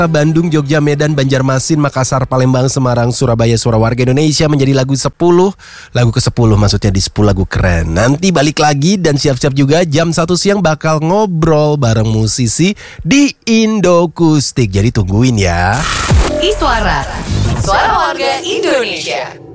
Bandung, Jogja, Medan, Banjarmasin, Makassar, Palembang, Semarang, Surabaya, suara warga Indonesia menjadi lagu 10. Lagu ke-10 maksudnya di 10 lagu keren. Nanti balik lagi dan siap-siap juga jam 1 siang bakal ngobrol bareng musisi di Indokustik. Jadi tungguin ya. Iswara, suara warga Indonesia.